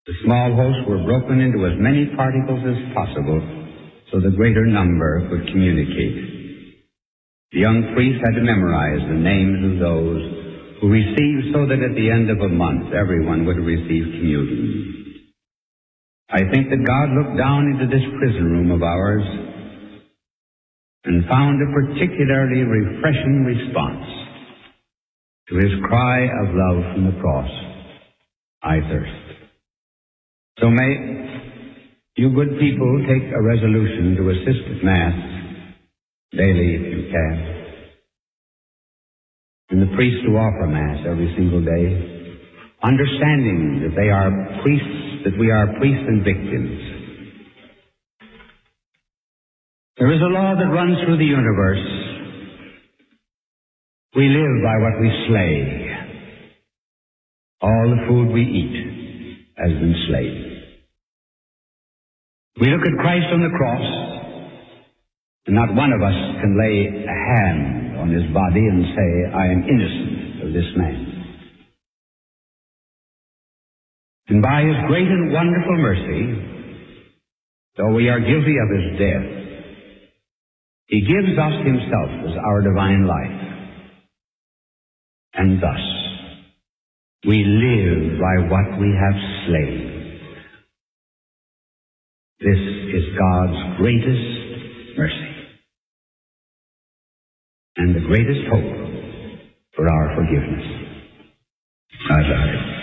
The small hosts were broken into as many particles as possible so the greater number could communicate. The young priest had to memorize the names of those who received so that at the end of a month everyone would receive communion. I think that God looked down into this prison room of ours and found a particularly refreshing response to his cry of love from the cross, "I thirst." So may you good people take a resolution to assist at Mass daily if you can, and the priests who offer Mass every single day, understanding that they are priests, that we are priests and victims. There is a law that runs through the universe. We live by what we slay. All the food we eat has been slain. We look at Christ on the cross, and not one of us can lay a hand on his body and say, "I am innocent of this man." And by his great and wonderful mercy, though we are guilty of his death, he gives us himself as our divine life. And thus, we live by what we have slain. This is God's greatest mercy and the greatest hope for our forgiveness. Amen.